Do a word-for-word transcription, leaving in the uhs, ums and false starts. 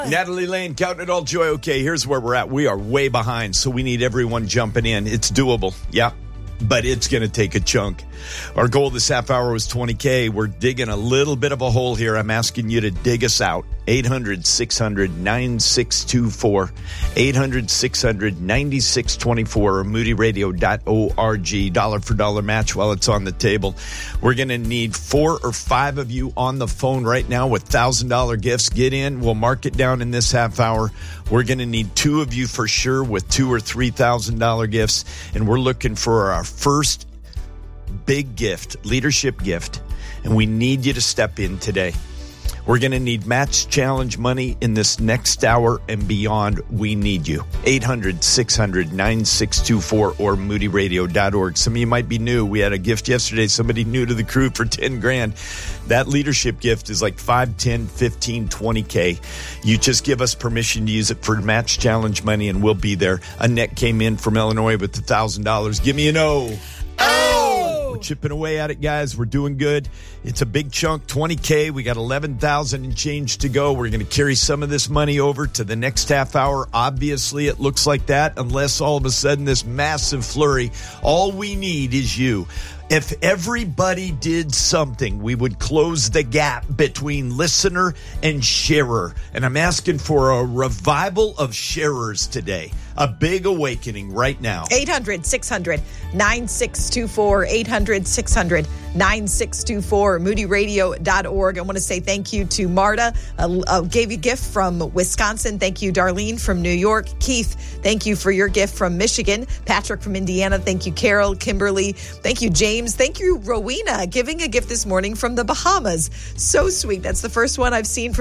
Natalie Lane, counting it all joy. Okay, here's where we're at. We are way behind, so we need everyone jumping in. It's doable, yeah, but it's going to take a chunk. Our goal this half hour was twenty K. We're digging a little bit of a hole here. I'm asking you to dig us out. eight hundred, six hundred, nine six two four. eight hundred, six hundred, nine six two four or moody radio dot org. Dollar for dollar match while it's on the table. We're going to need four or five of you on the phone right now with one thousand dollars gifts. Get in. We'll mark it down in this half hour. We're going to need two of you for sure with two or three thousand dollars gifts. And we're looking for our first big gift, leadership gift, and we need you to step in today. We're going to need match challenge money in this next hour and beyond. We need you. eight hundred, six hundred, nine six two four or moody radio dot org. Some of you might be new. We had a gift yesterday, somebody new to the crew for ten grand. That leadership gift is like five, ten, fifteen, twenty K. You just give us permission to use it for match challenge money and we'll be there. Annette came in from Illinois with one thousand dollars. Give me an O. Oh! We're chipping away at it, guys. We're doing good. It's a big chunk, twenty K. We got eleven thousand and change to go. We're going to carry some of this money over to the next half hour. Obviously, it looks like that, unless all of a sudden this massive flurry. All we need is you. If everybody did something, we would close the gap between listener and sharer. And I'm asking for a revival of sharers today. A big awakening right now. eight hundred, six hundred, nine six two four. eight hundred, six hundred, nine six two four. moody radio dot org. I want to say thank you to Marta. Uh, uh, gave you a gift from Wisconsin. Thank you, Darlene from New York. Keith, thank you for your gift from Michigan. Patrick from Indiana. Thank you, Carol. Kimberly. Thank you, James. Thank you, Rowena, giving a gift this morning from the Bahamas. So sweet. That's the first one I've seen from